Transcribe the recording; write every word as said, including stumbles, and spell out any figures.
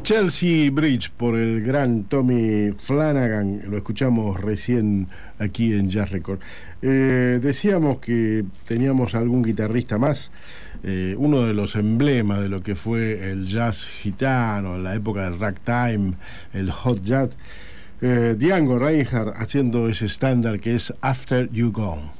Chelsea Bridge por el gran Tommy Flanagan, lo escuchamos recién aquí en Jazz Record. Eh, decíamos que teníamos algún guitarrista más, eh, uno de los emblemas de lo que fue el jazz gitano, en la época del ragtime, el hot jazz, eh, Django Reinhardt haciendo ese estándar que es After You Gone.